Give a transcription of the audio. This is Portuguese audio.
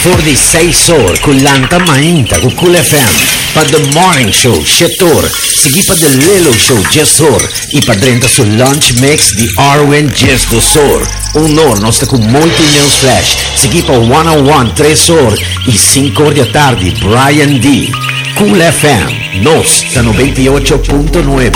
Fordi 6 horas, kullanta mainta, ku Cool FM. Pa The Morning Show, 7 horas. Sige pa The Lelo Show, 10 horas. Ipadrenta sul Lunch Mix di Arwen, 10 horas. Un'ora, nostra con molti news flash. Sige pa 101, 3 horas. E 5 ore di tardi, Brian D. Cool FM, nos, da 98.9.